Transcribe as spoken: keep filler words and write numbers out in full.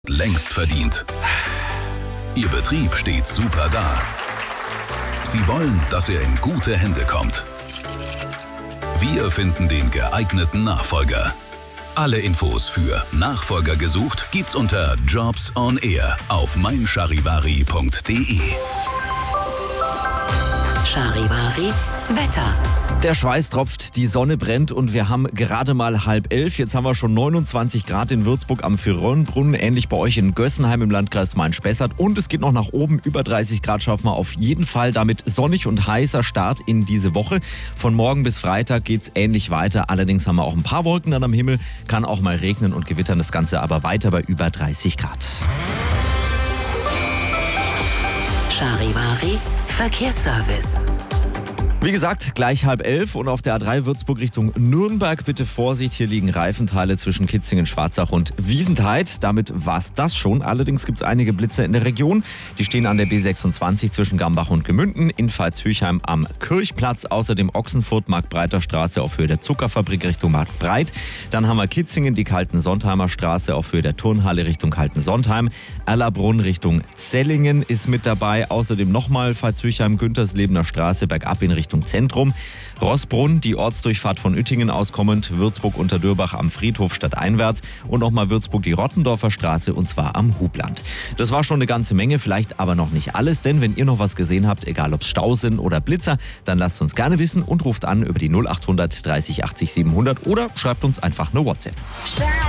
Längst verdient. Ihr Betrieb steht super da. Sie wollen, dass er in gute Hände kommt. Wir finden den geeigneten Nachfolger. Alle Infos für Nachfolger gesucht gibt's unter Jobs on Air auf mein charivari punkt de. Charivari Wetter. Der Schweiß tropft, die Sonne brennt und wir haben gerade mal halb elf. Jetzt haben wir schon neunundzwanzig Grad in Würzburg am Fyronbrunnen, ähnlich bei euch in Gössenheim im Landkreis Main-Spessart. Und es geht noch nach oben, über dreißig Grad schaffen wir auf jeden Fall. Damit sonnig und heißer Start in diese Woche. Von morgen bis Freitag geht's ähnlich weiter. Allerdings haben wir auch ein paar Wolken dann am Himmel, kann auch mal regnen und gewittern, das Ganze aber weiter bei über dreißig Grad. Charivari Verkehrsservice. Wie gesagt, gleich halb elf und auf der A drei Würzburg Richtung Nürnberg. Bitte Vorsicht, hier liegen Reifenteile zwischen Kitzingen, Schwarzach und Wiesentheid. Damit war's das schon. Allerdings gibt's einige Blitzer in der Region. Die stehen an der B sechsundzwanzig zwischen Gambach und Gemünden, in Pfalzhöchheim am Kirchplatz, außerdem Ochsenfurt, Marktbreiter Straße auf Höhe der Zuckerfabrik Richtung Marktbreit. Dann haben wir Kitzingen, die Kaltensontheimer Straße auf Höhe der Turnhalle Richtung Kaltensontheim. Erlabrunn Richtung Zellingen ist mit dabei. Außerdem nochmal Pfalzhöchheim, Günterslebener Straße bergab in Richtung Zentrum. Rossbrunn, die Ortsdurchfahrt von Uettingen auskommend, Würzburg unter Dürbach am Friedhof stadteinwärts und nochmal Würzburg die Rottendorfer Straße und zwar am Hubland. Das war schon eine ganze Menge, vielleicht aber noch nicht alles, denn wenn ihr noch was gesehen habt, egal ob es Stau sind oder Blitzer, dann lasst uns gerne wissen und ruft an über die null achthundert dreißig achtzig siebenhundert oder schreibt uns einfach eine WhatsApp.